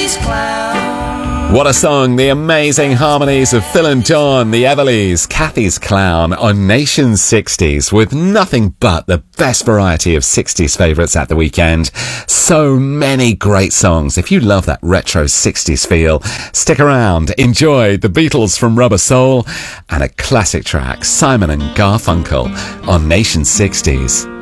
What a song, the amazing harmonies of Phil and John, the Everleys, Kathy's Clown on Nation 60s, with nothing but the best variety of 60s favourites at the weekend. So many great songs. If you love that retro 60s feel, stick around, enjoy the Beatles from Rubber Soul and a classic track, Simon and Garfunkel on Nation 60s.